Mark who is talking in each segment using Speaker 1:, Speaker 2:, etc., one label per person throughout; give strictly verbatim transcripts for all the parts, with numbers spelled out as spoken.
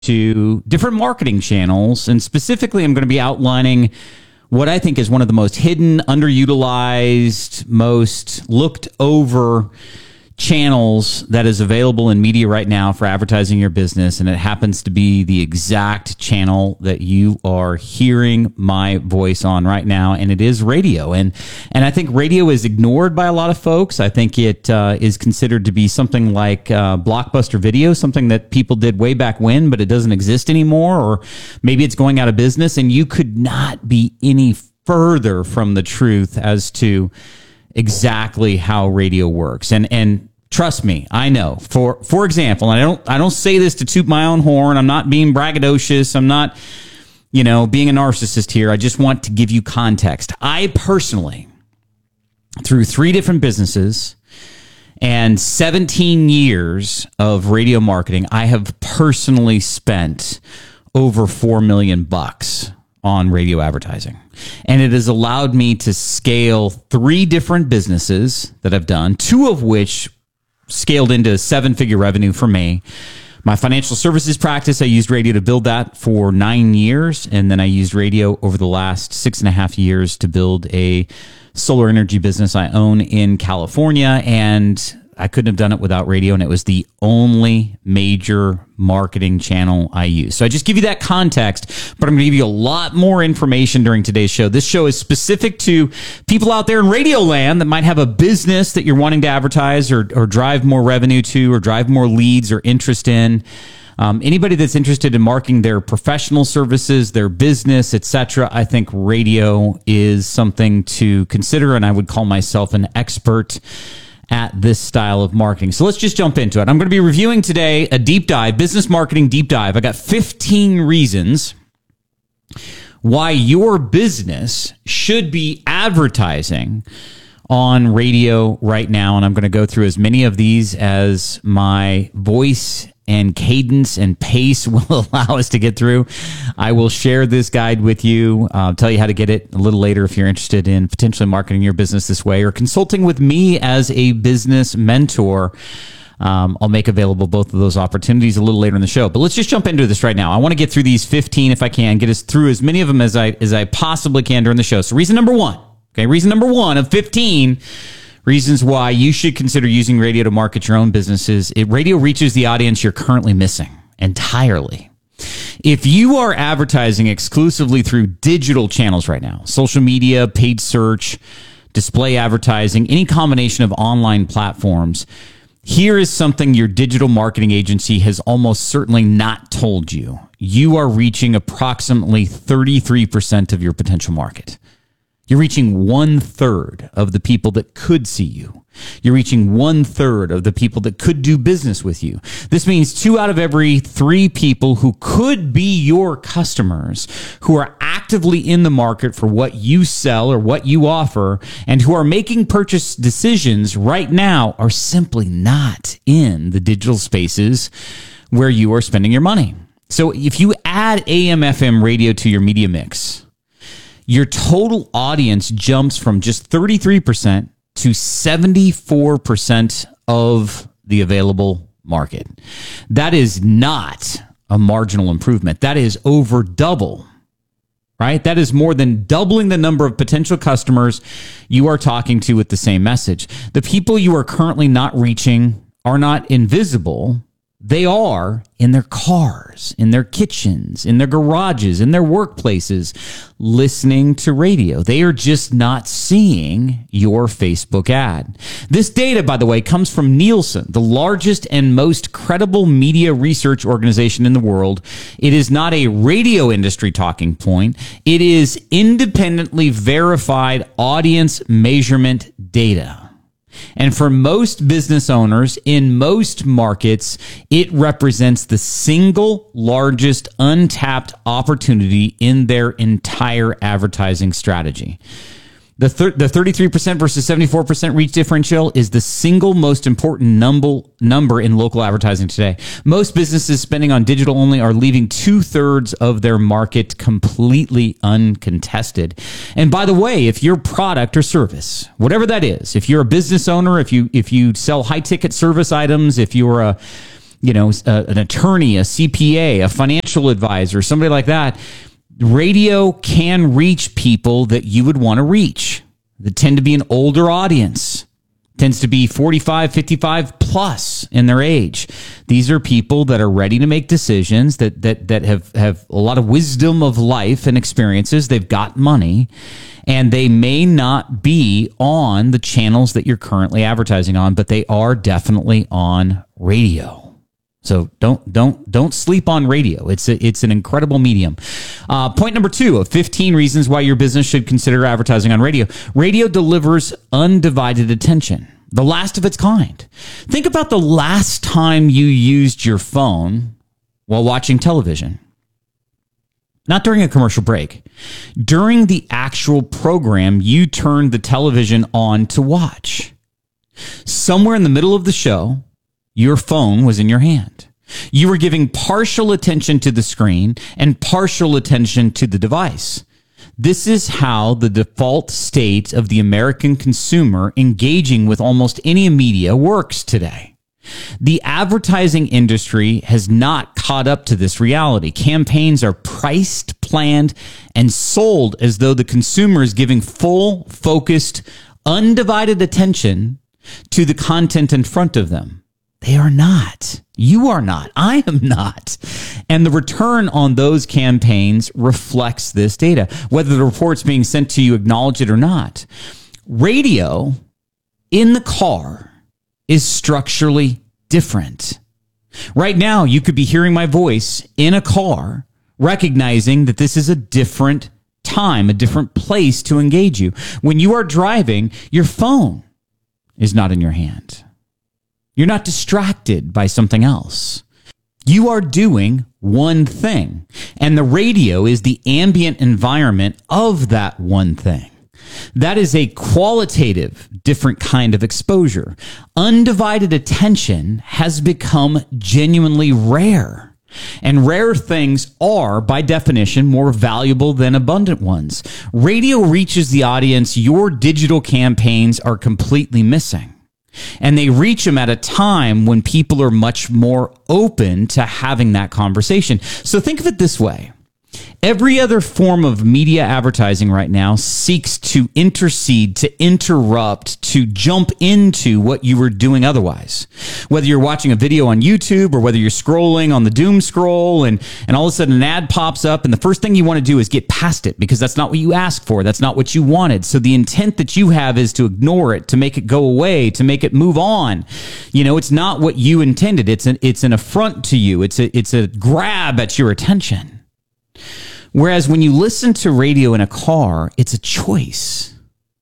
Speaker 1: to different marketing channels. And specifically, I'm going to be outlining what I think is one of the most hidden, underutilized, most looked over channels that is available in media right now for advertising your business. And it happens to be the exact channel that you are hearing my voice on right now. And it is radio. And, and I think radio is ignored by a lot of folks. I think it uh, is considered to be something like uh, Blockbuster Video, something that people did way back when, but it doesn't exist anymore. Or maybe it's going out of business, and you could not be any further from the truth as to exactly how radio works. And, and, trust me, I know. For for example, and I don't I don't say this to toot my own horn. I'm not being braggadocious. I'm not, you know, being a narcissist here. I just want to give you context. I personally, through three different businesses and seventeen years of radio marketing, I have personally spent over four million bucks on radio advertising. And it has allowed me to scale three different businesses that I've done, two of which scaled into seven-figure revenue for me. My financial services practice, I used radio to build that for nine years. And then I used radio over the last six and a half years to build a solar energy business I own in California. And I couldn't have done it without radio, and it was the only major marketing channel I use. So I just give you that context, but I'm going to give you a lot more information during today's show. This show is specific to people out there in radio land that might have a business that you're wanting to advertise or, or drive more revenue to, or drive more leads or interest in. Um, anybody that's interested in marketing their professional services, their business, et cetera, I think radio is something to consider, and I would call myself an expert at this style of marketing. So let's just jump into it. I'm going to be reviewing today a deep dive, business marketing deep dive. I got fifteen reasons why your business should be advertising on radio right now. And I'm going to go through as many of these as my voice and cadence and pace will allow us to get through. I will share this guide with you. I'll tell you how to get it a little later if you're interested in potentially marketing your business this way or consulting with me as a business mentor. Um, I'll make available both of those opportunities a little later in the show. But let's just jump into this right now. I want to get through these fifteen if I can, get us through as many of them as I as I possibly can during the show. So reason number one, okay, reason number one of fifteen reasons why you should consider using radio to market your own businesses. It, radio reaches the audience you're currently missing entirely. If you are advertising exclusively through digital channels right now, social media, paid search, display advertising, any combination of online platforms, here is something your digital marketing agency has almost certainly not told you. You are reaching approximately thirty-three percent of your potential market. You're reaching one third of the people that could see you. You're reaching one third of the people that could do business with you. This means two out of every three people who could be your customers, who are actively in the market for what you sell or what you offer, and who are making purchase decisions right now, are simply not in the digital spaces where you are spending your money. So if you add A M F M radio to your media mix, your total audience jumps from just thirty-three percent to seventy-four percent of the available market. That is not a marginal improvement. That is over double, right? That is more than doubling the number of potential customers you are talking to with the same message. The people you are currently not reaching are not invisible. They are in their cars, in their kitchens, in their garages, in their workplaces, listening to radio. They are just not seeing your Facebook ad. This data, by the way, comes from Nielsen, the largest and most credible media research organization in the world. It is not a radio industry talking point. It is independently verified audience measurement data. And for most business owners in most markets, it represents the single largest untapped opportunity in their entire advertising strategy. The, thir- the thirty-three percent versus seventy-four percent reach differential is the single most important number, number in local advertising today. Most businesses spending on digital only are leaving two-thirds of their market completely uncontested. And by the way, if your product or service, whatever that is, if you're a business owner, if you if you sell high-ticket service items, if you're a you know, a, an attorney, a C P A, a financial advisor, somebody like that, radio can reach people that you would want to reach. That tend to be an older audience, tends to be forty-five, fifty-five plus in their age. These are people that are ready to make decisions, that that that have, have a lot of wisdom of life and experiences. They've got money, and they may not be on the channels that you're currently advertising on, but they are definitely on radio. So don't don't don't sleep on radio. It's a, it's an incredible medium. Uh, point number two of fifteen reasons why your business should consider advertising on radio. Radio delivers undivided attention, the last of its kind. Think about the last time you used your phone while watching television. Not during a commercial break. During the actual program you turned the television on to watch. Somewhere in the middle of the show, your phone was in your hand. You were giving partial attention to the screen and partial attention to the device. This is how the default state of the American consumer engaging with almost any media works today. The advertising industry has not caught up to this reality. Campaigns are priced, planned, and sold as though the consumer is giving full, focused, undivided attention to the content in front of them. They are not. You are not. I am not. And the return on those campaigns reflects this data. Whether the reports being sent to you acknowledge it or not. Radio in the car is structurally different. Right now, you could be hearing my voice in a car, recognizing that this is a different time, a different place to engage you. When you are driving, your phone is not in your hand. You're not distracted by something else. You are doing one thing, and the radio is the ambient environment of that one thing. That is a qualitative, different kind of exposure. Undivided attention has become genuinely rare. And rare things are, by definition, more valuable than abundant ones. Radio reaches the audience your digital campaigns are completely missing. And they reach them at a time when people are much more open to having that conversation. So think of it this way. Every other form of media advertising right now seeks to intercede, to interrupt, to jump into what you were doing otherwise. Whether you're watching a video on YouTube or whether you're scrolling on the doom scroll and, and all of a sudden an ad pops up and the first thing you want to do is get past it because that's not what you asked for. That's not what you wanted. So the intent that you have is to ignore it, to make it go away, to make it move on. You know, it's not what you intended. It's an, it's an affront to you. It's a, it's a grab at your attention. Whereas when you listen to radio in a car, it's a choice,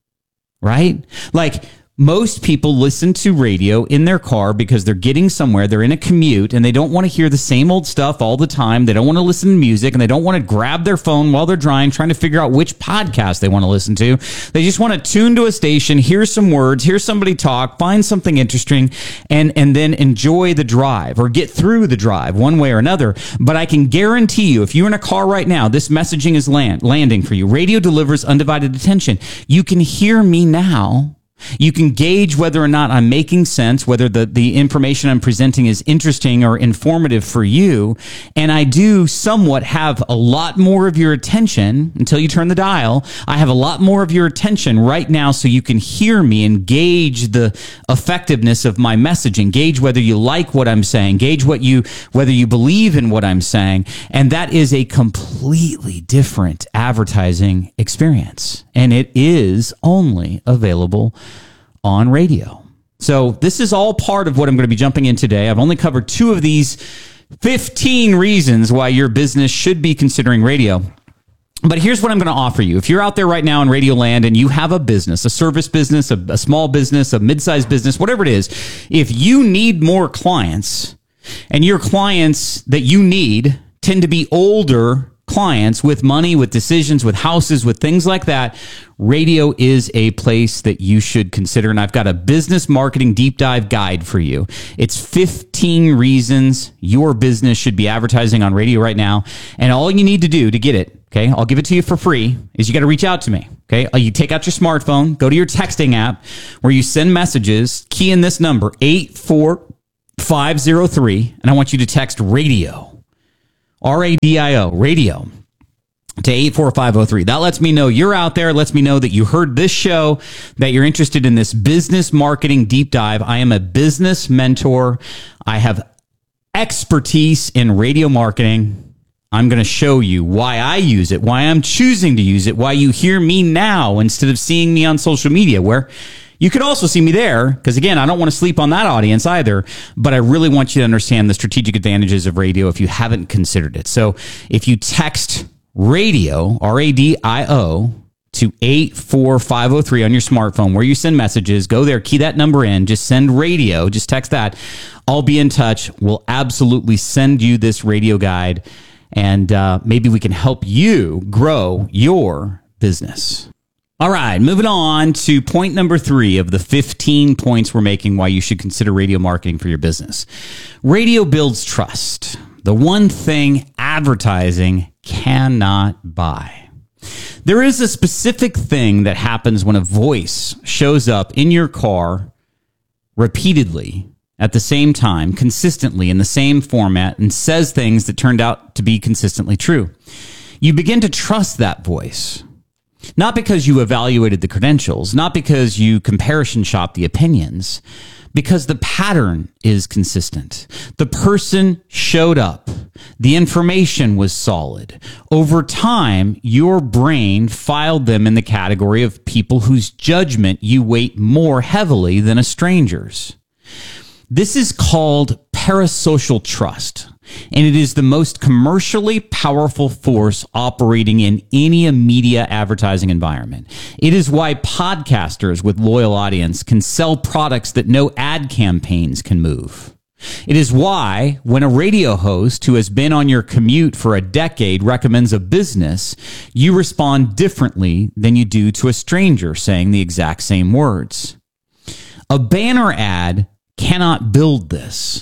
Speaker 1: right? Like most people listen to radio in their car because they're getting somewhere, they're in a commute, and they don't want to hear the same old stuff all the time. They don't want to listen to music, and they don't want to grab their phone while they're driving, trying to figure out which podcast they want to listen to. They just want to tune to a station, hear some words, hear somebody talk, find something interesting, and, and then enjoy the drive or get through the drive one way or another. But I can guarantee you, if you're in a car right now, this messaging is land, landing for you. Radio delivers undivided attention. You can hear me now. You can gauge whether or not I'm making sense, whether the, the information I'm presenting is interesting or informative for you. And I do somewhat have a lot more of your attention until you turn the dial. I have a lot more of your attention right now so you can hear me and gauge the effectiveness of my messaging, gauge whether you like what I'm saying, gauge what you, whether you believe in what I'm saying. And that is a completely different advertising experience. And it is only available on radio. So this is all part of what I'm going to be jumping in today. I've only covered two of these fifteen reasons why your business should be considering radio. But here's what I'm going to offer you. If you're out there right now in Radio Land and you have a business, a service business, a, a small business, a mid-sized business, whatever it is, if you need more clients and your clients that you need tend to be older clients with money, with decisions, with houses, with things like that, radio is a place that you should consider. And I've got a business marketing deep dive guide for you. It's fifteen reasons your business should be advertising on radio right now. And all you need to do to get it, okay, I'll give it to you for free, is you got to reach out to me. Okay, you take out your smartphone, go to your texting app where you send messages, key in this number, eight four five oh three, and I want you to text radio, R A D I O, radio, to eight four five oh three. That lets me know you're out there. It lets me know that you heard this show, that you're interested in this business marketing deep dive. I am a business mentor. I have expertise in radio marketing. I'm going to show you why I use it, why I'm choosing to use it, why you hear me now instead of seeing me on social media, where you could also see me there, because again, I don't want to sleep on that audience either, but I really want you to understand the strategic advantages of radio if you haven't considered it. So if you text radio, R A D I O, to eight four five oh three on your smartphone where you send messages, go there, key that number in, just send radio, just text that. I'll be in touch. We'll absolutely send you this radio guide, and uh, maybe we can help you grow your business. All right, moving on to point number three of the fifteen points we're making why you should consider radio marketing for your business. Radio builds trust, the one thing advertising cannot buy. There is a specific thing that happens when a voice shows up in your car repeatedly at the same time, consistently in the same format, and says things that turned out to be consistently true. You begin to trust that voice. Not because you evaluated the credentials, not because you comparison shop the opinions, because the pattern is consistent. The person showed up. The information was solid. Over time, your brain filed them in the category of people whose judgment you weight more heavily than a stranger's. This is called parasocial trust, and it is the most commercially powerful force operating in any media advertising environment. It is why podcasters with loyal audience can sell products that no ad campaigns can move. It is why when a radio host who has been on your commute for a decade recommends a business, you respond differently than you do to a stranger saying the exact same words. A banner ad cannot build this.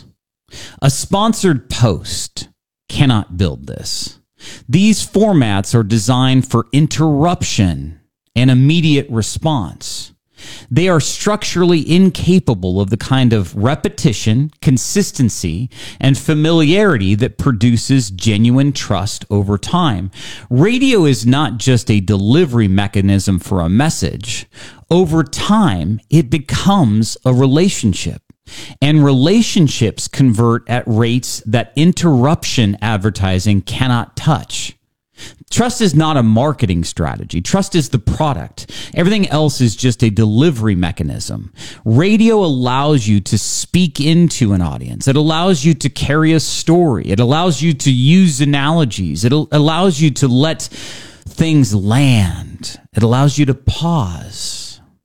Speaker 1: A sponsored post cannot build this. These formats are designed for interruption and immediate response. They are structurally incapable of the kind of repetition, consistency, and familiarity that produces genuine trust over time. Radio is not just a delivery mechanism for a message. Over time, it becomes a relationship. And relationships convert at rates that interruption advertising cannot touch. Trust is not a marketing strategy. Trust is the product. Everything else is just a delivery mechanism. Radio allows you to speak into an audience. It allows you to carry a story. It allows you to use analogies. It allows you to let things land. It allows you to pause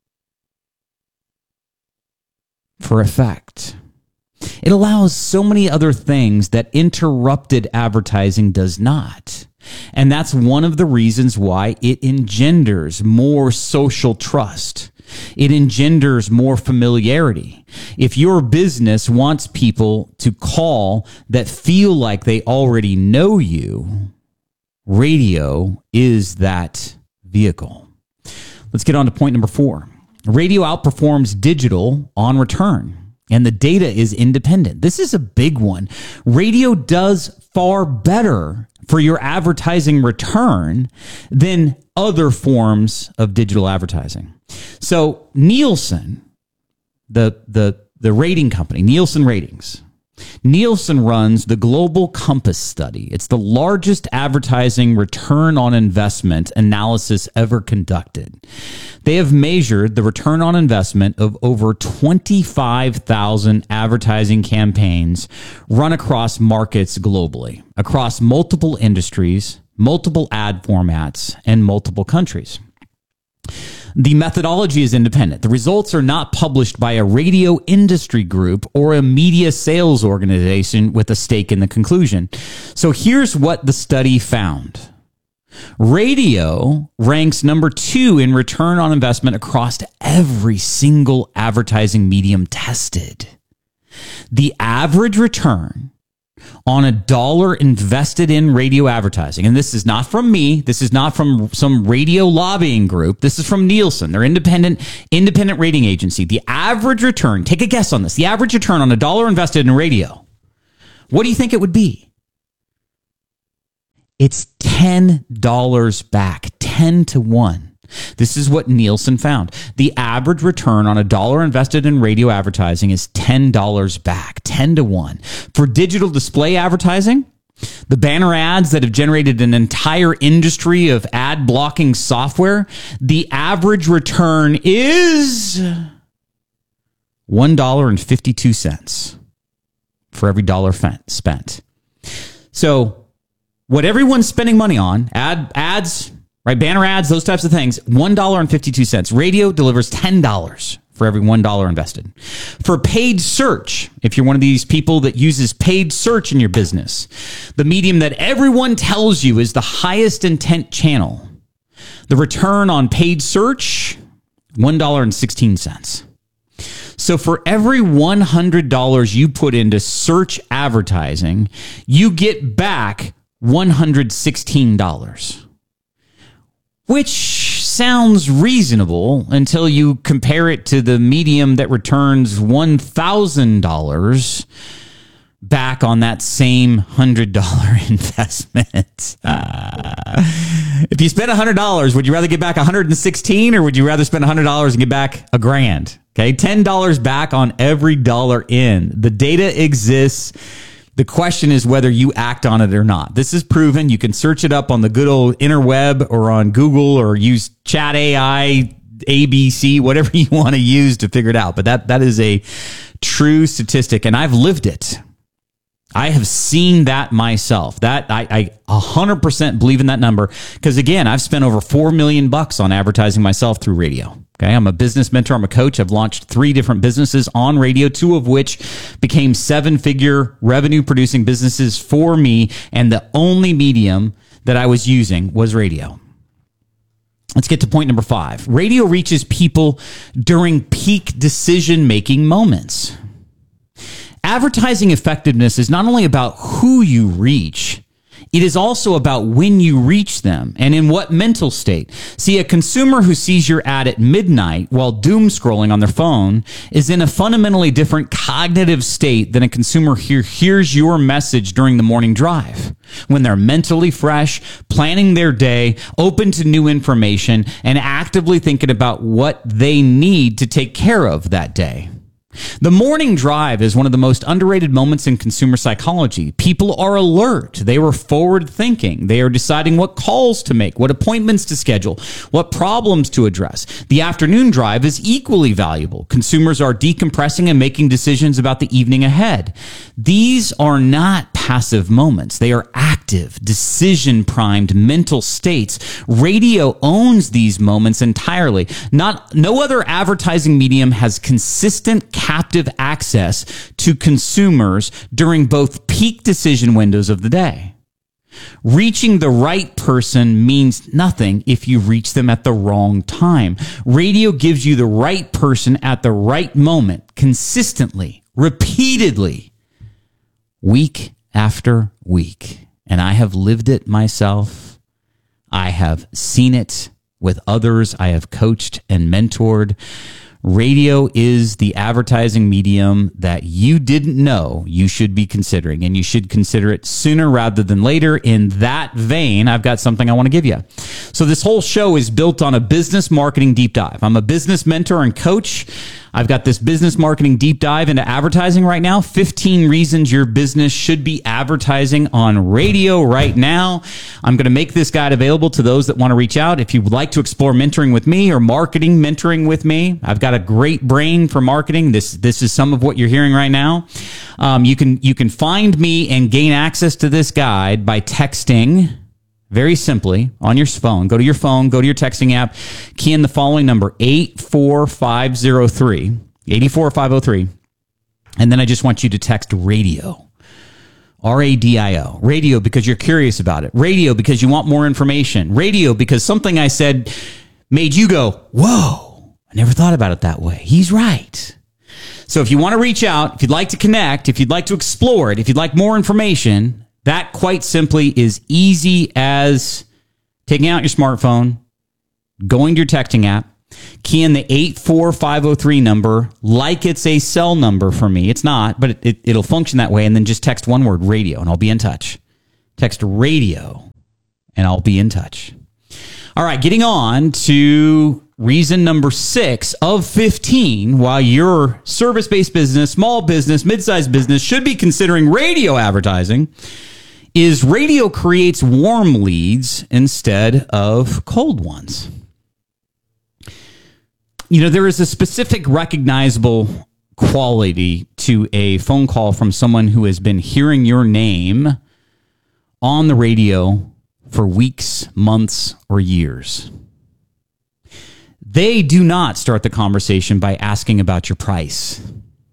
Speaker 1: for effect. It allows so many other things that interrupted advertising does not. And that's one of the reasons why it engenders more social trust. It engenders more familiarity. If your business wants people to call that feel like they already know you, radio is that vehicle. Let's get on to point number four. Radio outperforms digital on return, and the data is independent. This is a big one. Radio does far better for your advertising return than other forms of digital advertising. So Nielsen, the, the, the rating company, Nielsen Ratings, Nielsen runs the Global Compass study. It's the largest advertising return on investment analysis ever conducted. They have measured the return on investment of over twenty-five thousand advertising campaigns run across markets globally, across multiple industries, multiple ad formats, and multiple countries. The methodology is independent. The results are not published by a radio industry group or a media sales organization with a stake in the conclusion. So here's what the study found. Radio ranks number two in return on investment across every single advertising medium tested. The average return on a dollar invested in radio advertising, and this is not from me, this is not from some radio lobbying group, this is from Nielsen, their independent independent rating agency. The average return, take a guess on this, the average return on a dollar invested in radio, what do you think it would be? It's ten dollars back, ten to one. This is what Nielsen found. The average return on a dollar invested in radio advertising is ten dollars back, ten to one. For digital display advertising, the banner ads that have generated an entire industry of ad blocking software, the average return is one dollar and fifty-two cents for every dollar spent. So what everyone's spending money on, ad ads, right? Banner ads, those types of things, one dollar and fifty-two cents. Radio delivers ten dollars for every one dollar invested. For paid search, if you're one of these people that uses paid search in your business, the medium that everyone tells you is the highest intent channel, the return on paid search, one dollar and sixteen cents. So for every one hundred dollars you put into search advertising, you get back one hundred sixteen dollars. Which sounds reasonable until you compare it to the medium that returns one thousand dollars back on that same one hundred dollars investment. Uh, if you spent one hundred dollars, would you rather get back one hundred sixteen or would you rather spend one hundred dollars and get back a grand? Okay, ten dollars back on every dollar in. The data exists. The question is whether you act on it or not. This is proven. You can search it up on the good old interweb or on Google or use Chat A I, A B C, whatever you want to use to figure it out. But that that is a true statistic, and I've lived it. I have seen that myself. That I, I one hundred percent believe in that number because, again, I've spent over four million bucks on advertising myself through radio. Okay, I'm a business mentor. I'm a coach. I've launched three different businesses on radio, two of which became seven-figure revenue-producing businesses for me, and the only medium that I was using was radio. Let's get to point number five. Radio reaches people during peak decision-making moments. Advertising effectiveness is not only about who you reach, it is also about when you reach them and in what mental state. See, a consumer who sees your ad at midnight while doom scrolling on their phone is in a fundamentally different cognitive state than a consumer who hears your message during the morning drive, when they're mentally fresh, planning their day, open to new information, and actively thinking about what they need to take care of that day. The morning drive is one of the most underrated moments in consumer psychology. People are alert. They are forward thinking. They are deciding what calls to make, what appointments to schedule, what problems to address. The afternoon drive is equally valuable. Consumers are decompressing and making decisions about the evening ahead. These are not passive moments. They are active, decision-primed mental states. Radio owns these moments entirely. Not, no other advertising medium has consistent captive access to consumers during both peak decision windows of the day. Reaching the right person means nothing if you reach them at the wrong time. Radio gives you the right person at the right moment, consistently, repeatedly, week after week. And I have lived it myself. I have seen it with others I have coached and mentored. Radio is the advertising medium that you didn't know you should be considering, and you should consider it sooner rather than later. In that vein, I've got something I want to give you. So this whole show is built on a business marketing deep dive. I'm a business mentor and coach. I've got this business marketing deep dive into advertising right now. fifteen reasons your business should be advertising on radio right now. I'm going to make this guide available to those that want to reach out. If you would like to explore mentoring with me or marketing mentoring with me, I've got a great brain for marketing. This this is some of what you're hearing right now. Um, you can you can find me and gain access to this guide by texting. Very simply, on your phone, go to your phone, go to your texting app, key in the following number, eight four five zero three, eight four five zero three, and then I just want you to text radio, R A D I O, radio because you're curious about it, radio because you want more information, radio because something I said made you go, whoa, I never thought about it that way. He's right. So if you want to reach out, if you'd like to connect, if you'd like to explore it, if you'd like more information, that quite simply is easy as taking out your smartphone, going to your texting app, key in the eight four five oh three number like it's a cell number for me. It's not, but it, it, it'll function that way. And then just text one word, radio, and I'll be in touch. Text radio, and I'll be in touch. All right, getting on to reason number six of fifteen why your service-based business, small business, mid-sized business should be considering radio advertising is radio creates warm leads instead of cold ones. You know, there is a specific recognizable quality to a phone call from someone who has been hearing your name on the radio for weeks, months, or years. They do not start the conversation by asking about your price.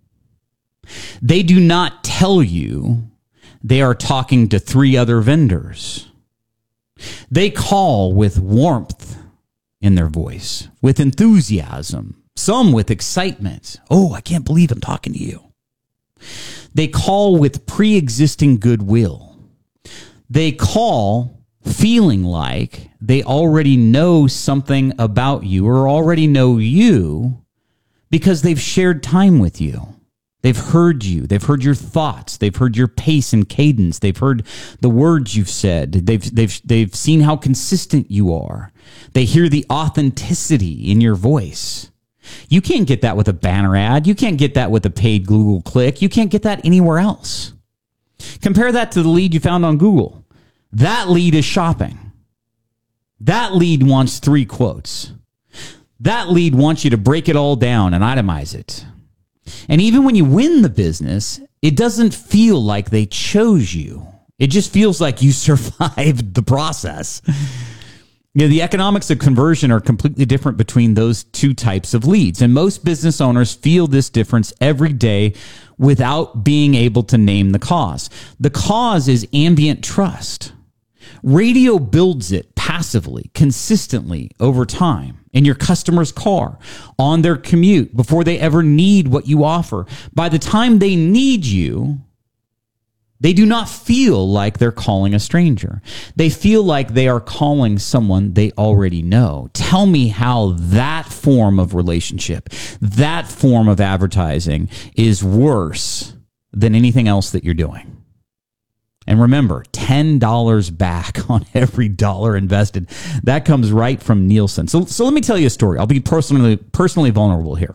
Speaker 1: They do not tell you they are talking to three other vendors. They call with warmth in their voice, with enthusiasm, some with excitement. Oh, I can't believe I'm talking to you. They call with pre-existing goodwill. They call feeling like they already know something about you or already know you because they've shared time with you. They've heard you. They've heard your thoughts. They've heard your pace and cadence. They've heard the words you've said. They've, they've, they've seen how consistent you are. They hear the authenticity in your voice. You can't get that with a banner ad. You can't get that with a paid Google click. You can't get that anywhere else. Compare that to the lead you found on Google. That lead is shopping. That lead wants three quotes. That lead wants you to break it all down and itemize it. And even when you win the business, it doesn't feel like they chose you. It just feels like you survived the process. You know, the economics of conversion are completely different between those two types of leads. And most business owners feel this difference every day without being able to name the cause. The cause is ambient trust. Radio builds it passively, consistently over time in your customer's car, on their commute, before they ever need what you offer. By the time they need you, they do not feel like they're calling a stranger. They feel like they are calling someone they already know. Tell me how that form of relationship, that form of advertising is worse than anything else that you're doing. And remember, ten dollars back on every dollar invested. That comes right from Nielsen. So, so let me tell you a story. I'll be personally, personally vulnerable here.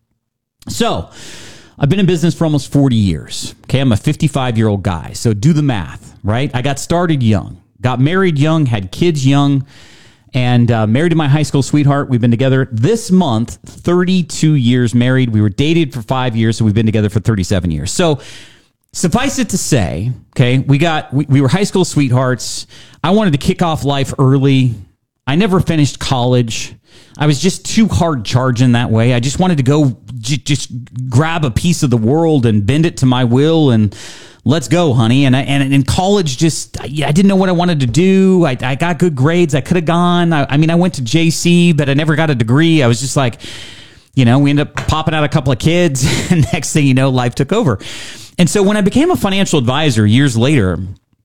Speaker 1: So I've been in business for almost forty years. Okay, I'm a fifty-five-year-old guy. So do the math, right? I got started young, got married young, had kids young, and uh, married to my high school sweetheart. We've been together this month, thirty-two years married. We were dated for five years, so we've been together for thirty-seven years. So suffice it to say, okay, we got we, we were high school sweethearts. I wanted to kick off life early. I never finished college. I was just too hard charging that way. I just wanted to go j- just grab a piece of the world and bend it to my will and let's go, honey. And I, and in college, just I didn't know what I wanted to do. I, I got good grades. I could have gone. I, I mean, I went to J C, but I never got a degree. I was just like, you know, we ended up popping out a couple of kids, and next thing you know, life took over. And so when I became a financial advisor years later,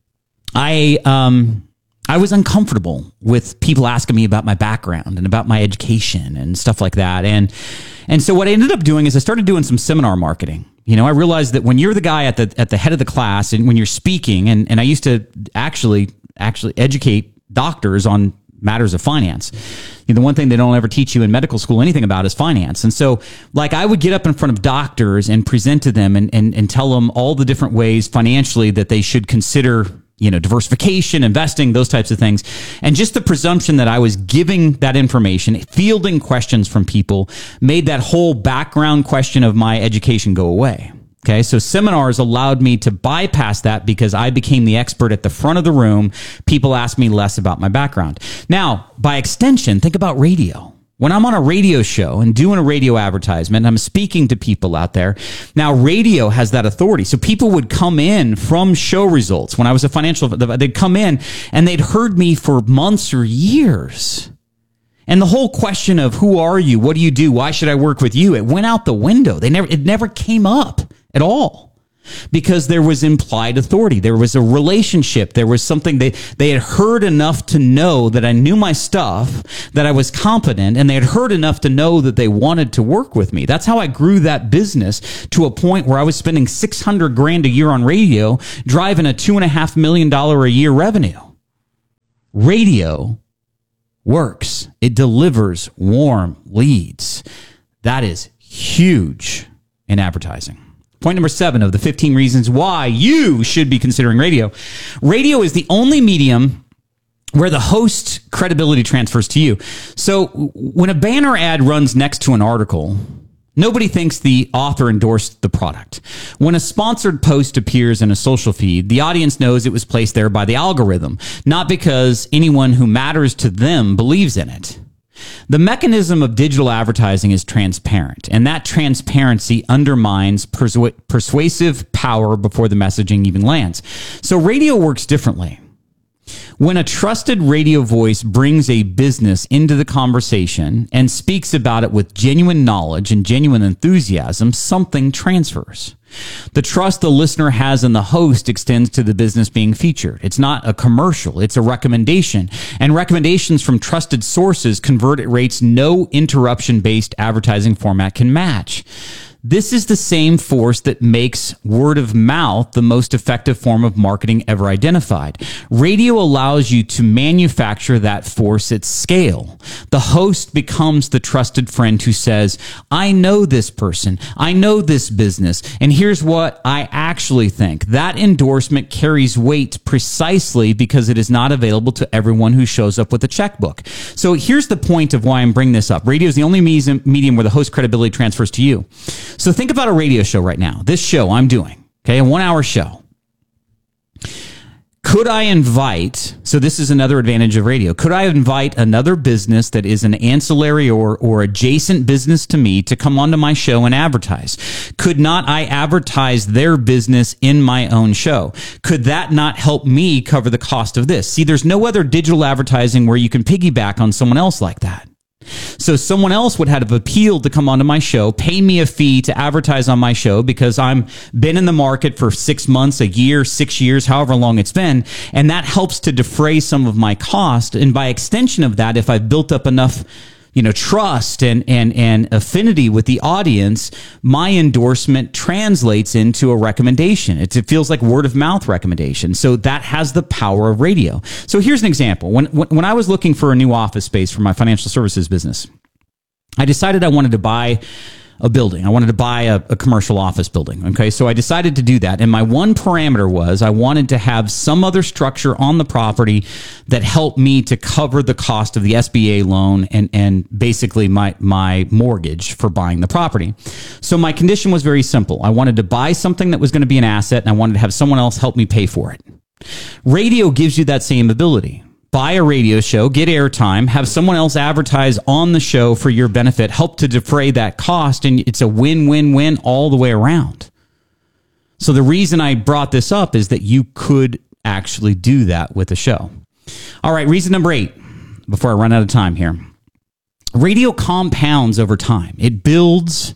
Speaker 1: I um. I was uncomfortable with people asking me about my background and about my education and stuff like that. And and so what I ended up doing is I started doing some seminar marketing. You know, I realized that when you're the guy at the at the head of the class and when you're speaking, and, and I used to actually actually educate doctors on matters of finance. You know, the one thing they don't ever teach you in medical school anything about is finance. And so like I would get up in front of doctors and present to them and, and, and tell them all the different ways financially that they should consider, you know, diversification, investing, those types of things. And just the presumption that I was giving that information, fielding questions from people, made that whole background question of my education go away. Okay, so seminars allowed me to bypass that because I became the expert at the front of the room. People asked me less about my background. Now, by extension, think about radio. When I'm on a radio show and doing a radio advertisement, I'm speaking to people out there. Now, radio has that authority. So people would come in from show results. When I was a financial, they'd come in and they'd heard me for months or years. And the whole question of who are you? What do you do? Why should I work with you? It went out the window. They never, it never came up at all because there was implied authority. There was a relationship. There was something they, they had heard enough to know that I knew my stuff, that I was competent, and they had heard enough to know that they wanted to work with me. That's how I grew that business to a point where I was spending six hundred grand a year on radio, driving a two and a half million dollar a year revenue. Radio works. It delivers warm leads. That is huge in advertising. Point number seven of the fifteen reasons why you should be considering radio. Radio is the only medium where the host credibility transfers to you. So when a banner ad runs next to an article, nobody thinks the author endorsed the product. When a sponsored post appears in a social feed, the audience knows it was placed there by the algorithm, not because anyone who matters to them believes in it. The mechanism of digital advertising is transparent, and that transparency undermines persu- persuasive power before the messaging even lands. So radio works differently. When a trusted radio voice brings a business into the conversation and speaks about it with genuine knowledge and genuine enthusiasm, something transfers. The trust the listener has in the host extends to the business being featured. It's not a commercial, it's a recommendation. And recommendations from trusted sources convert at rates no interruption-based advertising format can match. This is the same force that makes word of mouth the most effective form of marketing ever identified. Radio allows you to manufacture that force at scale. The host becomes the trusted friend who says, I know this person, I know this business, and here's what I actually think. That endorsement carries weight precisely because it is not available to everyone who shows up with a checkbook. So here's the point of why I'm bringing this up. Radio is the only medium where the host credibility transfers to you. So think about a radio show right now. This show I'm doing, okay, a one-hour show. Could I invite, so this is another advantage of radio, could I invite another business that is an ancillary or, or adjacent business to me to come onto my show and advertise? Could not I advertise their business in my own show? Could that not help me cover the cost of this? See, there's no other digital advertising where you can piggyback on someone else like that. So someone else would have appealed to come onto my show, pay me a fee to advertise on my show because I'm been in the market for six months, a year, six years, however long it's been. And that helps to defray some of my cost. And by extension of that, if I've built up enough, you know, trust and, and, and affinity with the audience, my endorsement translates into a recommendation. It's, it feels like word of mouth recommendation. So that has the power of radio. So here's an example. When, when, when I was looking for a new office space for my financial services business, I decided I wanted to buy a building. I wanted to buy a, a commercial office building. Okay. So I decided to do that. And my one parameter was I wanted to have some other structure on the property that helped me to cover the cost of the S B A loan and, and basically my, my mortgage for buying the property. So my condition was very simple. I wanted to buy something that was going to be an asset and I wanted to have someone else help me pay for it. Radio gives you that same ability. Buy a radio show, get airtime, have someone else advertise on the show for your benefit, help to defray that cost, and it's a win-win-win all the way around. So the reason I brought this up is that you could actually do that with a show. All right, reason number eight, before I run out of time here. Radio compounds over time. It builds,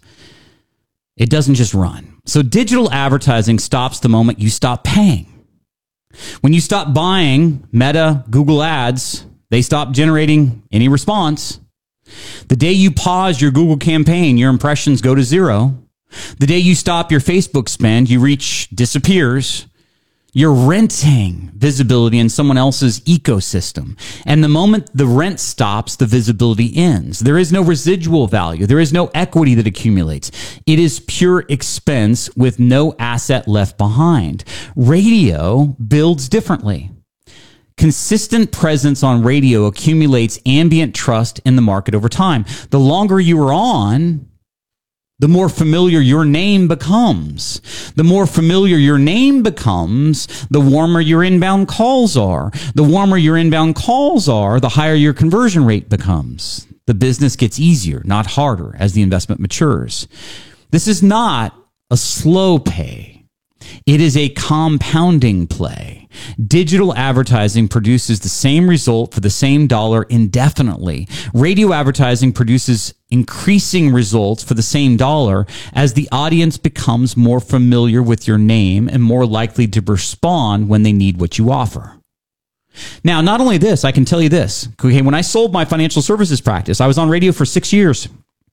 Speaker 1: it doesn't just run. So digital advertising stops the moment you stop paying. When you stop buying Meta, Google ads, they stop generating any response. The day you pause your Google campaign, your impressions go to zero. The day you stop your Facebook spend, your reach disappears. You're renting visibility in someone else's ecosystem. And the moment the rent stops, the visibility ends. There is no residual value. There is no equity that accumulates. It is pure expense with no asset left behind. Radio builds differently. Consistent presence on radio accumulates ambient trust in the market over time. The longer you are on, the more familiar your name becomes. The more familiar your name becomes, the warmer your inbound calls are. The warmer your inbound calls are, the higher your conversion rate becomes. The business gets easier, not harder, as the investment matures. This is not a slow pay. It is a compounding play. Digital advertising produces the same result for the same dollar indefinitely. Radio advertising produces increasing results for the same dollar as the audience becomes more familiar with your name and more likely to respond when they need what you offer. Now, not only this, I can tell you this. Okay, when I sold my financial services practice, I was on radio for six years.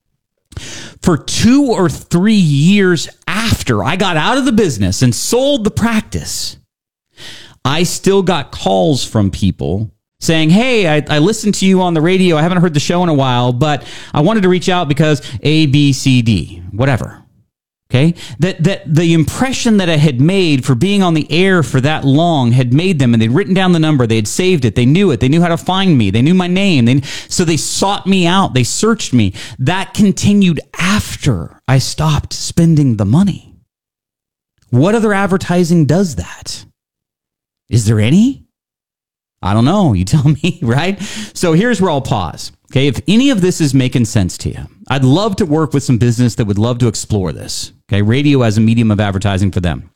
Speaker 1: For two or three years after I got out of the business and sold the practice, I still got calls from people saying, hey, I, I listened to you on the radio. I haven't heard the show in a while, but I wanted to reach out because A, B, C, D, whatever. Okay, that that the impression that I had made for being on the air for that long had made them, and they'd written down the number, they had saved it, they knew it, they knew how to find me, they knew my name, they, so they sought me out, they searched me. That continued after I stopped spending the money. What other advertising does that? Is there any? I don't know. You tell me, right? So here's where I'll pause. Okay, if any of this is making sense to you, I'd love to work with some business that would love to explore this. Okay, radio as a medium of advertising for them.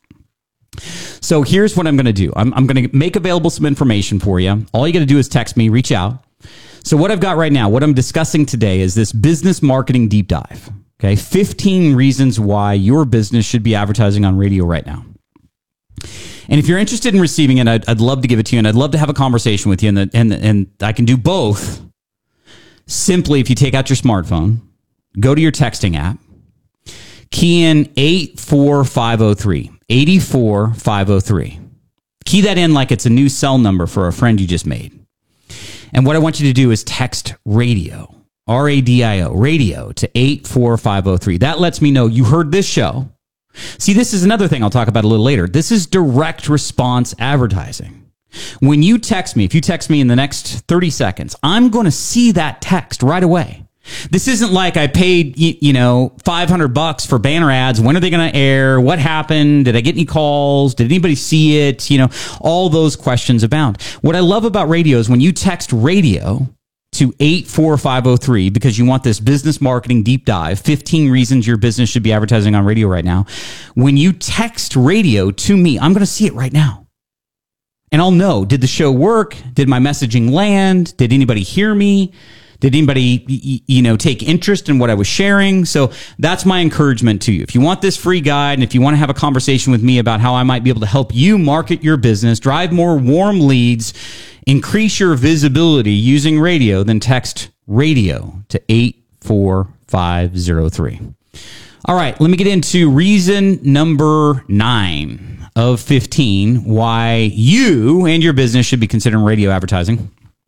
Speaker 1: So here's what I'm going to do. I'm, I'm going to make available some information for you. All you got to do is text me, reach out. So what I've got right now, what I'm discussing today is this business marketing deep dive. Okay, fifteen reasons why your business should be advertising on radio right now. And if you're interested in receiving it, I'd, I'd love to give it to you, and I'd love to have a conversation with you. And, the, and, and I can do both. Simply, if you take out your smartphone, go to your texting app, key in eight four five oh three, eight four five oh three. Key that in like it's a new cell number for a friend you just made. And what I want you to do is text radio, R A D I O, radio to eight four five oh three. That lets me know you heard this show. See, this is another thing I'll talk about a little later. This is direct response advertising. When you text me, if you text me in the next thirty seconds, I'm going to see that text right away. This isn't like I paid, you know, five hundred bucks for banner ads. When are they going to air? What happened? Did I get any calls? Did anybody see it? You know, all those questions abound. What I love about radio is when you text radio to eight four five oh three because you want this business marketing deep dive, fifteen reasons your business should be advertising on radio right now. When you text radio to me, I'm going to see it right now. And I'll know, did the show work? Did my messaging land? Did anybody hear me? Did anybody, you know, take interest in what I was sharing? So that's my encouragement to you. If you want this free guide and if you want to have a conversation with me about how I might be able to help you market your business, drive more warm leads, increase your visibility using radio, then text radio to eight four five oh three. All right, let me get into reason number nine of fifteen why you and your business should be considering radio advertising.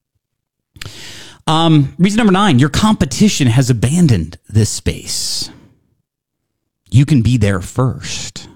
Speaker 1: Um, reason number nine, your competition has abandoned this space. You can be there first.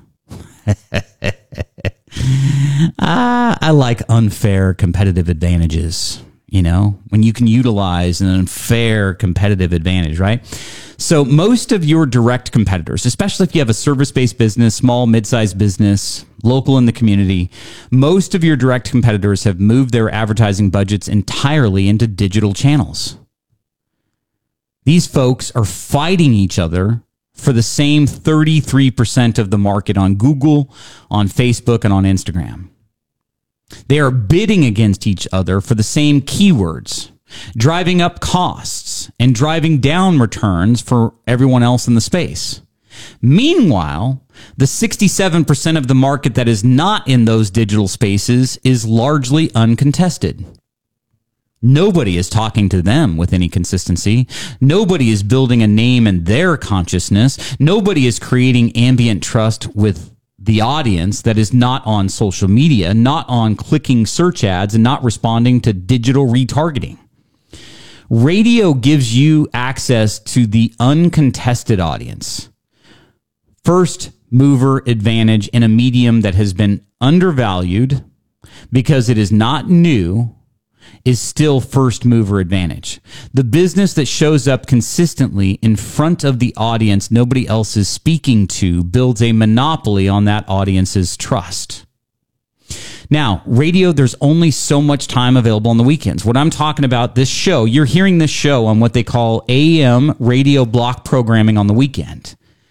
Speaker 1: ah, I like unfair competitive advantages, you know, when you can utilize an unfair competitive advantage, right? So most of your direct competitors, especially if you have a service-based business, small, mid-sized business, local in the community, most of your direct competitors have moved their advertising budgets entirely into digital channels. These folks are fighting each other for the same thirty-three percent of the market on Google, on Facebook, and on Instagram. They are bidding against each other for the same keywords, driving up costs and driving down returns for everyone else in the space. Meanwhile, the sixty-seven percent of the market that is not in those digital spaces is largely uncontested. Nobody is talking to them with any consistency. Nobody is building a name in their consciousness. Nobody is creating ambient trust with the audience that is not on social media, not on clicking search ads, and not responding to digital retargeting. Radio gives you access to the uncontested audience. First mover advantage in a medium that has been undervalued because it is not new is still first mover advantage. The business that shows up consistently in front of the audience nobody else is speaking to builds a monopoly on that audience's trust. Now, radio, there's only so much time available on the weekends. What I'm talking about, this show, you're hearing this show on what they call A M radio block programming on the weekend.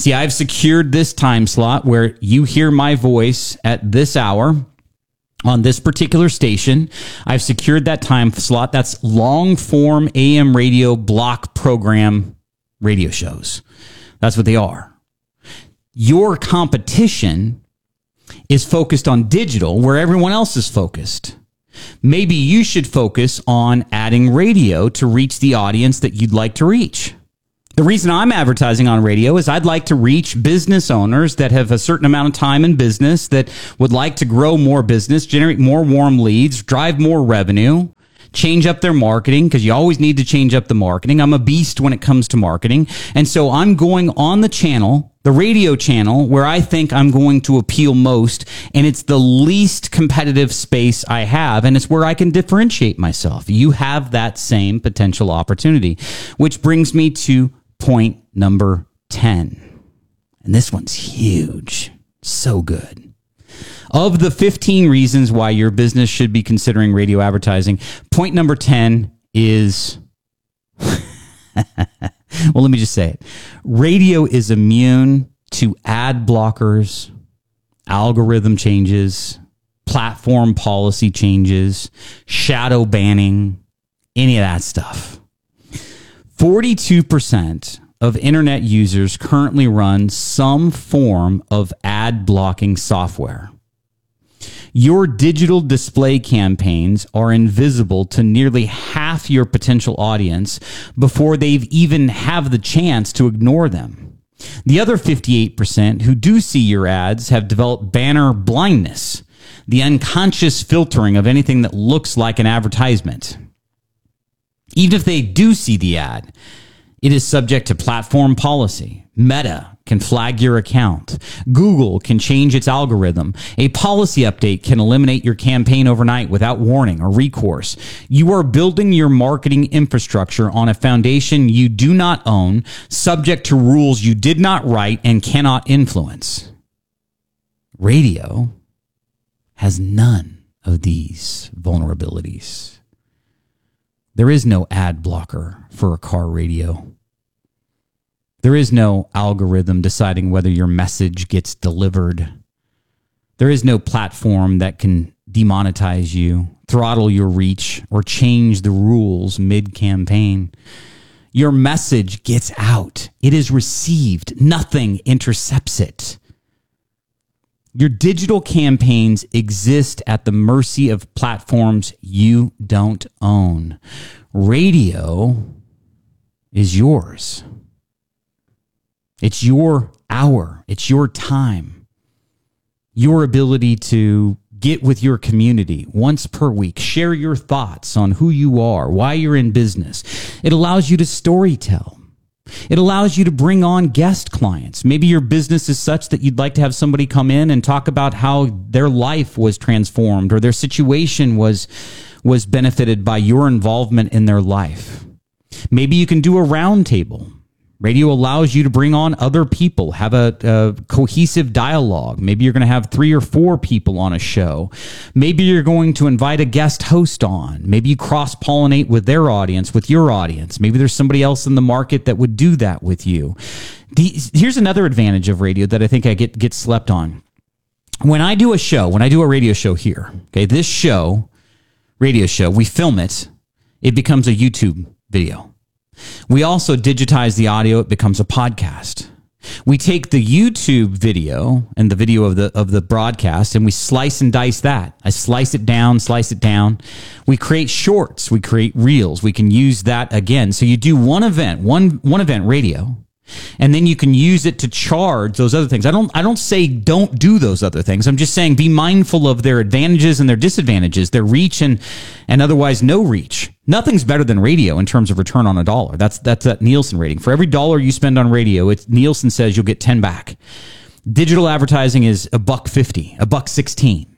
Speaker 1: See, I've secured this time slot where you hear my voice at this hour on this particular station. I've secured that time slot. That's long form A M radio block program radio shows. That's what they are. Your competition is focused on digital where everyone else is focused. Maybe you should focus on adding radio to reach the audience that you'd like to reach. The reason I'm advertising on radio is I'd like to reach business owners that have a certain amount of time in business, that would like to grow more business, generate more warm leads, drive more revenue, change up their marketing, because you always need to change up the marketing. I'm a beast when it comes to marketing. And so I'm going on the channel, the radio channel, where I think I'm going to appeal most. And it's the least competitive space I have. And it's where I can differentiate myself. You have that same potential opportunity, which brings me to point number ten. And this one's huge. So good. Of the fifteen reasons why your business should be considering radio advertising, point number ten is, well, let me just say it. Radio is immune to ad blockers, algorithm changes, platform policy changes, shadow banning, any of that stuff. forty-two percent of internet users currently run some form of ad blocking software. Your digital display campaigns are invisible to nearly half your potential audience before they've even have the chance to ignore them. The other fifty-eight percent who do see your ads have developed banner blindness, the unconscious filtering of anything that looks like an advertisement. Even if they do see the ad, it is subject to platform policy. Meta can flag your account. Google can change its algorithm. A policy update can eliminate your campaign overnight without warning or recourse. You are building your marketing infrastructure on a foundation you do not own, subject to rules you did not write and cannot influence. Radio has none of these vulnerabilities. There is no ad blocker for a car radio. There is no algorithm deciding whether your message gets delivered. There is no platform that can demonetize you, throttle your reach, or change the rules mid-campaign. Your message gets out. It is received. Nothing intercepts it. Your digital campaigns exist at the mercy of platforms you don't own. Radio is yours. It's your hour. It's your time. Your ability to get with your community once per week. Share your thoughts on who you are, why you're in business. It allows you to storytell. It allows you to bring on guest clients. Maybe your business is such that you'd like to have somebody come in and talk about how their life was transformed or their situation was, was benefited by your involvement in their life. Maybe you can do a round table. Radio allows you to bring on other people, have a, a cohesive dialogue. Maybe you're going to have three or four people on a show. Maybe you're going to invite a guest host on. Maybe you cross-pollinate with their audience, with your audience. Maybe there's somebody else in the market that would do that with you. The, here's another advantage of radio that I think I get, get slept on. When I do a show, when I do a radio show here, okay, this show, radio show, we film it, it becomes a YouTube video. We also digitize the audio. It becomes a podcast. We take the YouTube video and the video of the of the broadcast and we slice and dice that. I slice it down, slice it down. We create shorts. We create reels. We can use that again. So you do one event, one one event radio, and then you can use it to charge those other things. I don't I don't say don't do those other things. I'm just saying be mindful of their advantages and their disadvantages, their reach and and otherwise no reach. Nothing's better than radio in terms of return on a dollar. That's that's that Nielsen rating. For every dollar you spend on radio, it's Nielsen says you'll get ten back. Digital advertising is a buck fifty, a buck sixteen.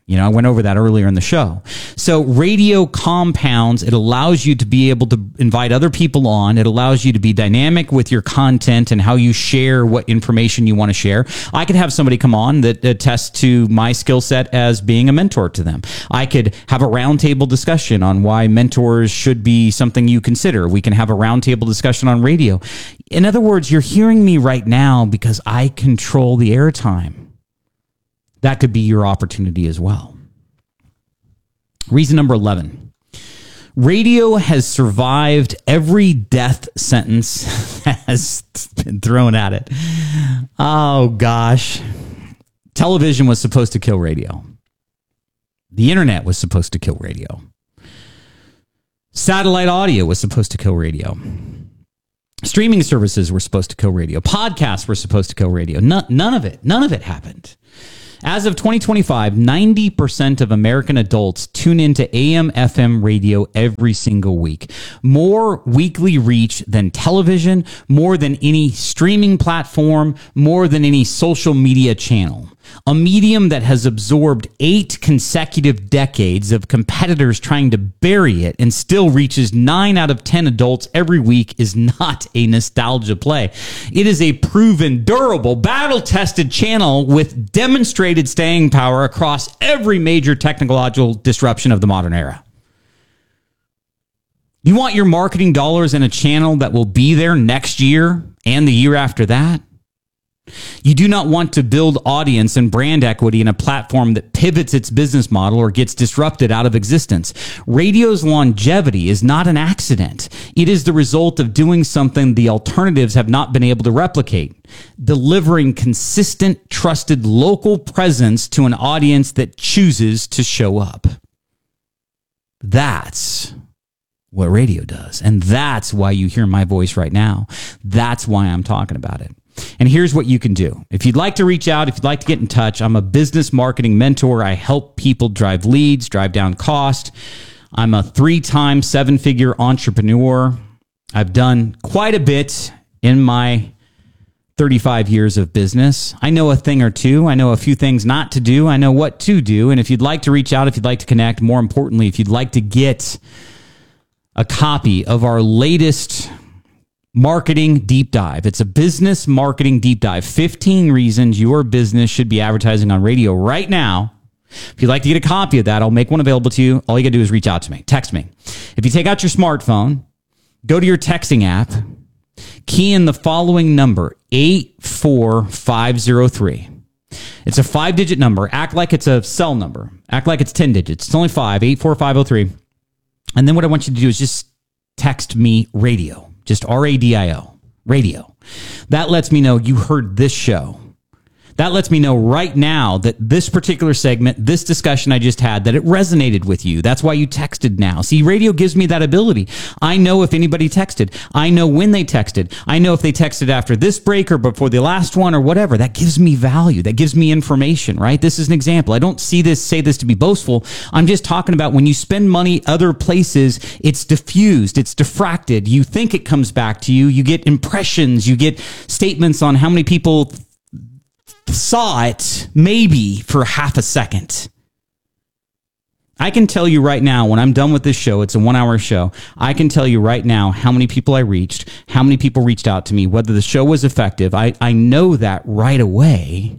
Speaker 1: You know, I went over that earlier in the show. So radio compounds. It allows you to be able to invite other people on. It allows you to be dynamic with your content and how you share what information you want to share. I could have somebody come on that attests to my skill set as being a mentor to them. I could have a roundtable discussion on why mentors should be something you consider. We can have a roundtable discussion on radio. In other words, you're hearing me right now because I control the airtime. That could be your opportunity as well. Reason number eleven. Radio has survived every death sentence that has been thrown at it. Oh, gosh. Television was supposed to kill radio. The internet was supposed to kill radio. Satellite audio was supposed to kill radio. Streaming services were supposed to kill radio. Podcasts were supposed to kill radio. None, none of it. None of it happened. As of twenty twenty-five, ninety percent of American adults tune into A M F M radio every single week. More weekly reach than television, more than any streaming platform, more than any social media channel. A medium that has absorbed eight consecutive decades of competitors trying to bury it and still reaches nine out of ten adults every week is not a nostalgia play. It is a proven, durable, battle-tested channel with demonstrated staying power across every major technological disruption of the modern era. You want your marketing dollars in a channel that will be there next year and the year after that? You do not want to build audience and brand equity in a platform that pivots its business model or gets disrupted out of existence. Radio's longevity is not an accident. It is the result of doing something the alternatives have not been able to replicate. Delivering consistent, trusted local presence to an audience that chooses to show up. That's what radio does. And that's why you hear my voice right now. That's why I'm talking about it. And here's what you can do. If you'd like to reach out, if you'd like to get in touch, I'm a business marketing mentor. I help people drive leads, drive down cost. I'm a three-time seven-figure entrepreneur. I've done quite a bit in my thirty-five years of business. I know a thing or two. I know a few things not to do. I know what to do. And if you'd like to reach out, if you'd like to connect, more importantly, if you'd like to get a copy of our latest marketing deep dive. It's a business marketing deep dive. fifteen reasons your business should be advertising on radio right now. If you'd like to get a copy of that, I'll make one available to you. All you got to do is reach out to me. Text me. If you take out your smartphone, go to your texting app, key in the following number, eight four five zero three. It's a five-digit number. Act like it's a cell number. Act like it's ten digits. It's only five, eight four five zero three. And then what I want you to do is just text me radio. Just R A D I O, radio. That lets me know you heard this show. That lets me know right now that this particular segment, this discussion I just had, that it resonated with you. That's why you texted now. See, radio gives me that ability. I know if anybody texted. I know when they texted. I know if they texted after this break or before the last one or whatever. That gives me value. That gives me information, right? This is an example. I don't see this, say this to be boastful. I'm just talking about when you spend money other places, it's diffused, it's diffracted. You think it comes back to you. You get impressions. You get statements on how many people saw it maybe for half a second. I can tell you right now, when I'm done with this show, it's a one hour show. I can tell you right now how many people I reached, how many people reached out to me, whether the show was effective. I, I know that right away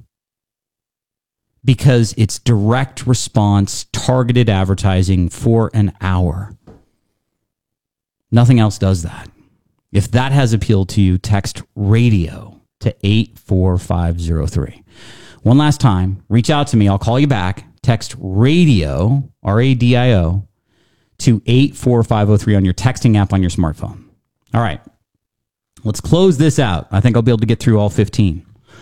Speaker 1: because it's direct response, targeted advertising for an hour. Nothing else does that. If that has appealed to you, text radio to eight four five zero three. One last time, reach out to me. I'll call you back. Text radio, R A D I O, to eight four five zero three on your texting app on your smartphone. All right. Let's close this out. I think I'll be able to get through all fifteen.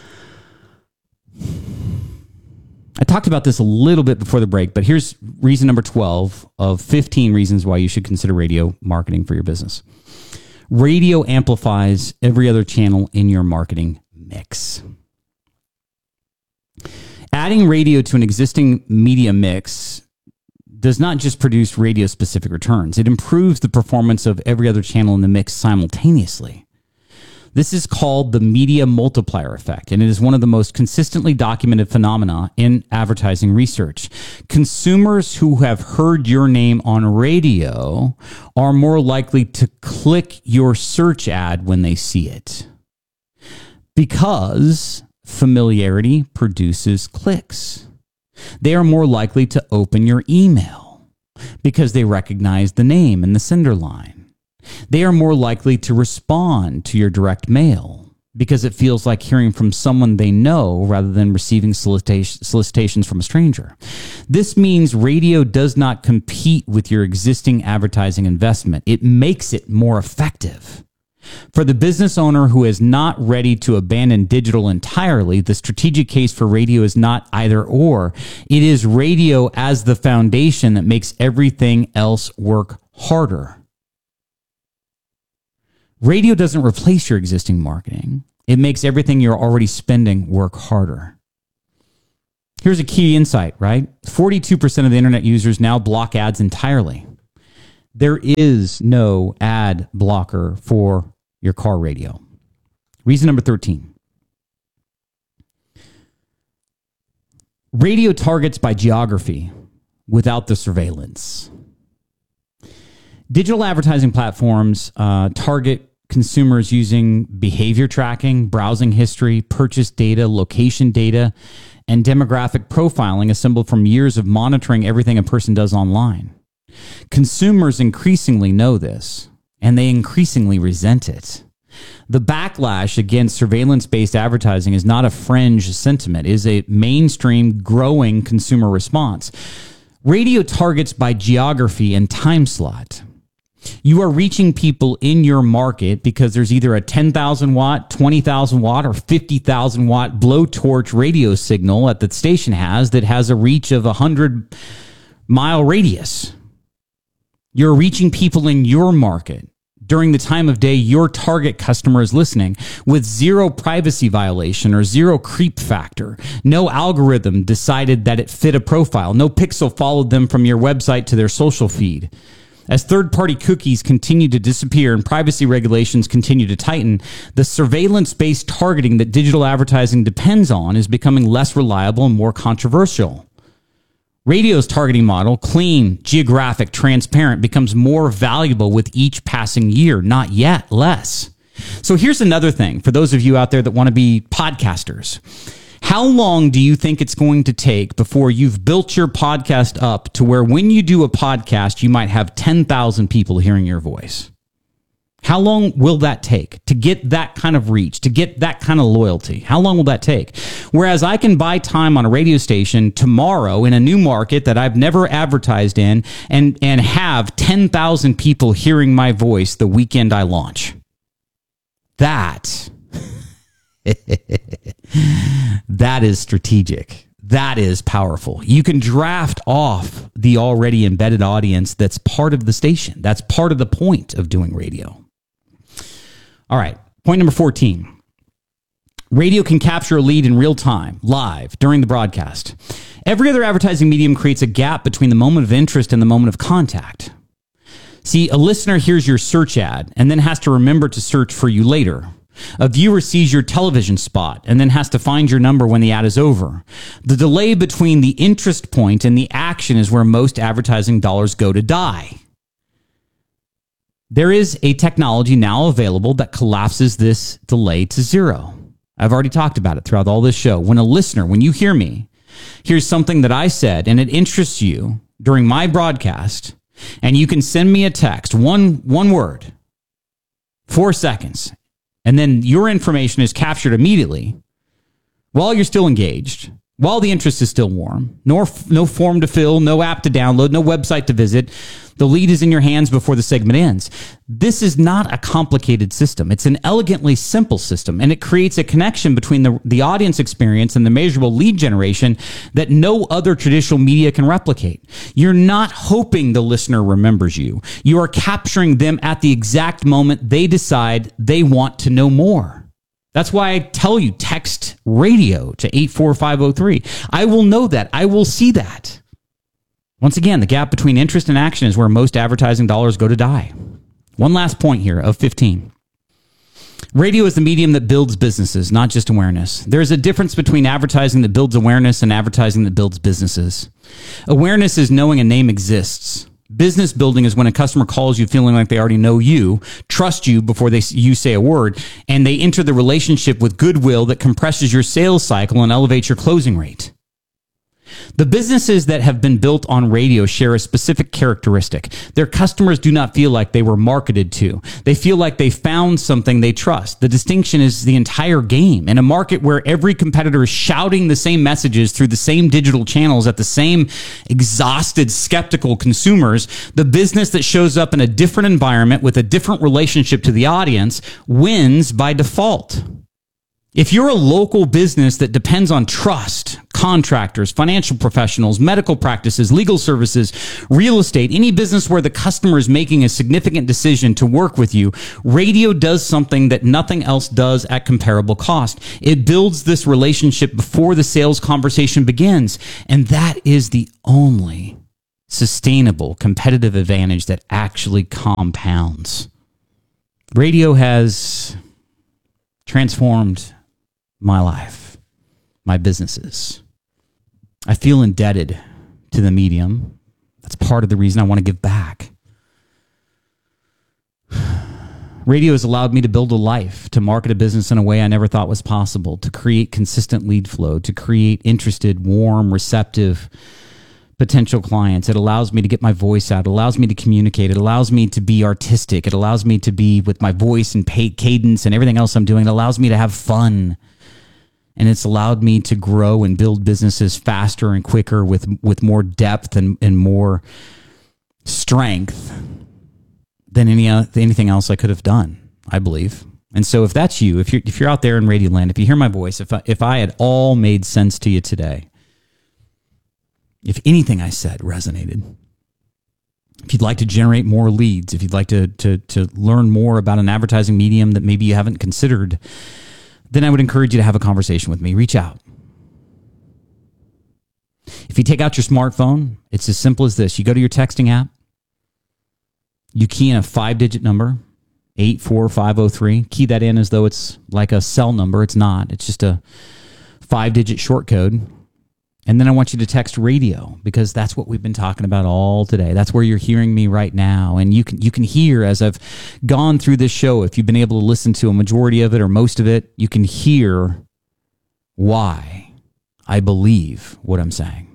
Speaker 1: I talked about this a little bit before the break, but here's reason number twelve of fifteen reasons why you should consider radio marketing for your business. Radio amplifies every other channel in your marketing mix. Adding radio to an existing media mix does not just produce radio-specific returns. It improves the performance of every other channel in the mix simultaneously. This is called the media multiplier effect, and it is one of the most consistently documented phenomena in advertising research. Consumers who have heard your name on radio are more likely to click your search ad when they see it, because familiarity produces clicks. They are more likely to open your email because they recognize the name and the sender line. They are more likely to respond to your direct mail because it feels like hearing from someone they know rather than receiving solicita- solicitations from a stranger. This means radio does not compete with your existing advertising investment. It makes it more effective. For the business owner who is not ready to abandon digital entirely, the strategic case for radio is not either or. It is radio as the foundation that makes everything else work harder. Radio doesn't replace your existing marketing. It makes everything you're already spending work harder. Here's a key insight, right? forty-two percent of the internet users now block ads entirely. There is no ad blocker for your car radio. Reason number thirteen. Radio targets by geography without the surveillance. Digital advertising platforms uh, target consumers using behavior tracking, browsing history, purchase data, location data, and demographic profiling assembled from years of monitoring everything a person does online. Consumers increasingly know this, and they increasingly resent it. The backlash against surveillance-based advertising is not a fringe sentiment. It is a mainstream, growing consumer response. Radio targets by geography and time slot. You are reaching people in your market because there's either a ten thousand watt, twenty thousand watt, or fifty thousand watt blowtorch radio signal that the station has that has a reach of a one hundred mile radius. You're reaching people in your market during the time of day your target customer is listening, with zero privacy violation or zero creep factor. No algorithm decided that it fit a profile. No pixel followed them from your website to their social feed. As third-party cookies continue to disappear and privacy regulations continue to tighten, the surveillance-based targeting that digital advertising depends on is becoming less reliable and more controversial. Radio's targeting model, clean, geographic, transparent, becomes more valuable with each passing year, not yet less. So here's another thing for those of you out there that want to be podcasters. How long do you think it's going to take before you've built your podcast up to where when you do a podcast, you might have ten thousand people hearing your voice? How long will that take to get that kind of reach, to get that kind of loyalty? How long will that take? Whereas I can buy time on a radio station tomorrow in a new market that I've never advertised in and, and have ten thousand people hearing my voice the weekend I launch. That... that is strategic. That is powerful. You can draft off the already embedded audience that's part of the station. That's part of the point of doing radio. All right. Point number fourteen. Radio can capture a lead in real time, live, during the broadcast. Every other advertising medium creates a gap between the moment of interest and the moment of contact. See, a listener hears your search ad and then has to remember to search for you later. A viewer sees your television spot and then has to find your number when the ad is over. The delay between the interest point and the action is where most advertising dollars go to die. There is a technology now available that collapses this delay to zero. I've already talked about it throughout all this show. When a listener, when you hear me, here's something that I said and it interests you during my broadcast, and you can send me a text, one, one word, four seconds, and then your information is captured immediately while you're still engaged, while the interest is still warm, no, no form to fill, no app to download, no website to visit. The lead is in your hands before the segment ends. This is not a complicated system. It's an elegantly simple system, and it creates a connection between the, the audience experience and the measurable lead generation that no other traditional media can replicate. You're not hoping the listener remembers you. You are capturing them at the exact moment they decide they want to know more. That's why I tell you, text radio to eight four five oh three. I will know that. I will see that. Once again, the gap between interest and action is where most advertising dollars go to die. One last point here of fifteen. Radio is the medium that builds businesses, not just awareness. There's a difference between advertising that builds awareness and advertising that builds businesses. Awareness is knowing a name exists. Business building is when a customer calls you feeling like they already know you, trust you before they you say a word, and they enter the relationship with goodwill that compresses your sales cycle and elevates your closing rate. The businesses that have been built on radio share a specific characteristic. Their customers do not feel like they were marketed to. They feel like they found something they trust. The distinction is the entire game. In a market where every competitor is shouting the same messages through the same digital channels at the same exhausted, skeptical consumers, the business that shows up in a different environment with a different relationship to the audience wins by default. If you're a local business that depends on trust, contractors, financial professionals, medical practices, legal services, real estate, any business where the customer is making a significant decision to work with you, radio does something that nothing else does at comparable cost. It builds this relationship before the sales conversation begins. And that is the only sustainable competitive advantage that actually compounds. Radio has transformed my life, my businesses. I feel indebted to the medium. That's part of the reason I want to give back. Radio has allowed me to build a life, to market a business in a way I never thought was possible, to create consistent lead flow, to create interested, warm, receptive potential clients. It allows me to get my voice out. It allows me to communicate. It allows me to be artistic. It allows me to be with my voice and cadence and everything else I'm doing. It allows me to have fun. And it's allowed me to grow and build businesses faster and quicker with, with more depth and, and more strength than any uh, anything else I could have done, I believe. And so if that's you, if you're, if you're out there in Radio Land, if you hear my voice, if I, if I had all made sense to you today, if anything I said resonated, if you'd like to generate more leads, if you'd like to, to, to learn more about an advertising medium that maybe you haven't considered, then I would encourage you to have a conversation with me. Reach out. If you take out your smartphone, it's as simple as this. You go to your texting app, you key in a five-digit number, eight four five oh three. Key that in as though it's like a cell number. It's not. It's just a five-digit short code. And then I want you to text radio, because that's what we've been talking about all today. That's where you're hearing me right now. And you can you can hear, as I've gone through this show, if you've been able to listen to a majority of it or most of it, you can hear why I believe what I'm saying.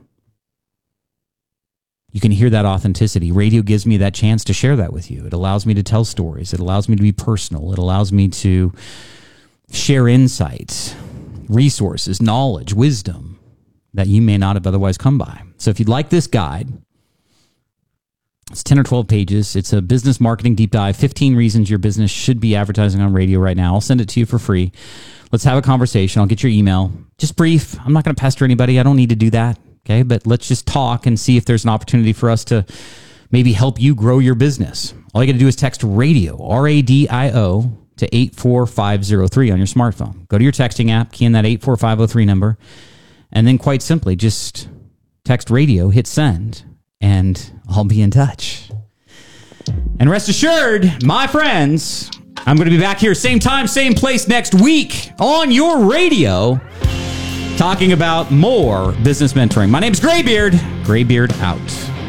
Speaker 1: You can hear that authenticity. Radio gives me that chance to share that with you. It allows me to tell stories. It allows me to be personal. It allows me to share insights, resources, knowledge, wisdom that you may not have otherwise come by. So if you'd like this guide, it's ten or twelve pages. It's a business marketing deep dive, fifteen reasons your business should be advertising on radio right now. I'll send it to you for free. Let's have a conversation. I'll get your email. Just brief. I'm not going to pester anybody. I don't need to do that. Okay. But let's just talk and see if there's an opportunity for us to maybe help you grow your business. All you got to do is text radio, R A D I O, to eight four five oh three on your smartphone. Go to your texting app, key in that eight four five oh three number. And then quite simply, just text radio, hit send, and I'll be in touch. And rest assured, my friends, I'm going to be back here same time, same place next week on your radio talking about more business mentoring. My name's Graybeard. Graybeard out.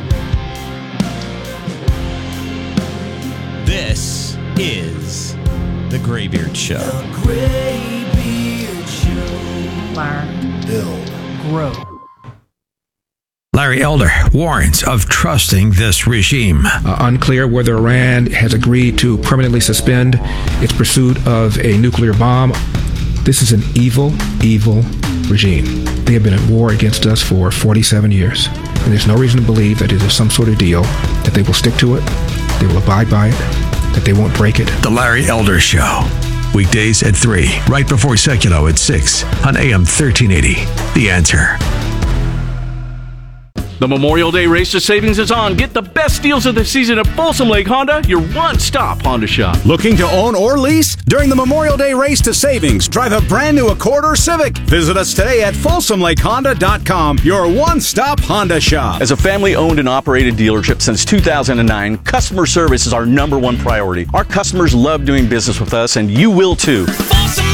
Speaker 1: This is The Graybeard Show. The Graybeard Show.
Speaker 2: Learn. Build. Grow.
Speaker 3: Larry Elder warns of trusting this regime.
Speaker 4: Uh, unclear whether Iran has agreed to permanently suspend its pursuit of a nuclear bomb. This is an evil, evil regime. They have been at war against us for forty-seven years. And there's no reason to believe that it is some sort of deal, that they will stick to it, they will abide by it, that they won't break it.
Speaker 3: The Larry Elder Show. Weekdays at three, right before Seculo at six on A M thirteen eighty. The Answer.
Speaker 5: The Memorial Day Race to Savings is on. Get the best deals of the season at Folsom Lake Honda, your one-stop Honda shop.
Speaker 6: Looking to own or lease? During the Memorial Day Race to Savings, drive a brand new Accord or Civic. Visit us today at folsom lake honda dot com, your one-stop Honda shop.
Speaker 5: As a family-owned and operated dealership since two thousand nine, customer service is our number one priority. Our customers love doing business with us, and you will too.